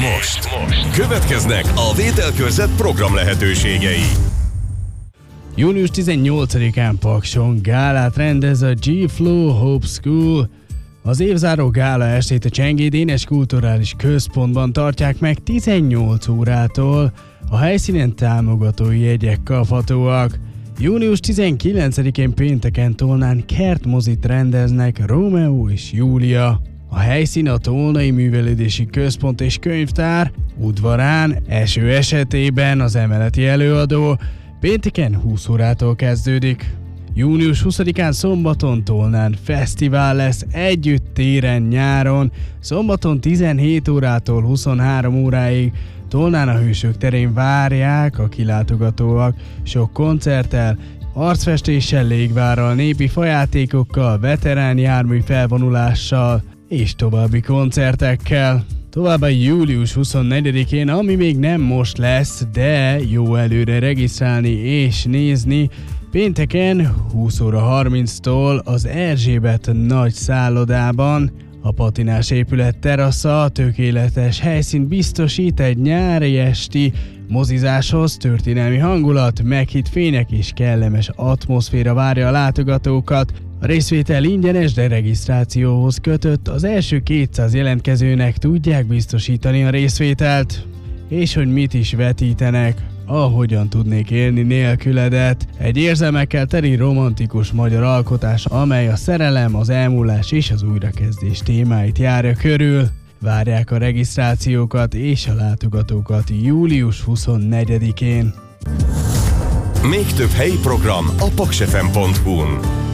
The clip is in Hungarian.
most következnek a vételkörzet program lehetőségei. Június 18-án Pakson gálát rendez a G-Flow Hope School. Az évzáró gála estét a Csengéd Énes Kulturális Központban tartják meg 18 órától. A helyszínen támogatói jegyek kaphatóak. Június 19-én pénteken Tolnán kertmozit rendeznek Rómeó és Júlia. A helyszín a Tolnai Művelődési Központ és Könyvtár, udvarán, eső esetében az emeleti előadó, pénteken 20 órától kezdődik. Június 20-án szombaton Tolnán fesztivál lesz együtt téren nyáron, szombaton 17 órától 23 óráig Tolnán a Hősök terén várják a kilátogatóak sok koncerttel, arcfestéssel, légvárral, népi fajátékokkal, veterán jármű felvonulással és további koncertekkel. Továbbá július 24-én, ami még nem most lesz, de jó előre regisztrálni és nézni, pénteken 20 óra 30-tól az Erzsébet nagy szállodában a patinás épület terasza tökéletes helyszínt biztosít egy nyári esti mozizáshoz, történelmi hangulat, meghitt fények és kellemes atmoszféra várja a látogatókat. A részvétel ingyenes, de regisztrációhoz kötött, az első 200 jelentkezőnek tudják biztosítani a részvételt. És hogy mit is vetítenek? Hogyan tudnék élni nélküledet? Egy érzelmekkel teli romantikus magyar alkotás, amely a szerelem, az elmúlás és az újrakezdés témáit járja körül. Várják a regisztrációkat és a látogatókat július 24-én. Még több helyi program a paksfm.hu-n.